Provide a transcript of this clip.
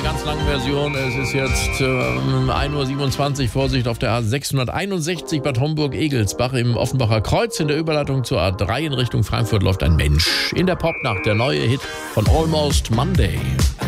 ganz langen Version. Es ist jetzt 1:27 Uhr. Vorsicht auf der A661 Bad Homburg-Egelsbach im Offenbacher Kreuz. In der Überleitung zur A3 in Richtung Frankfurt läuft ein Mensch. In der Popnacht der neue Hit von Almost Monday.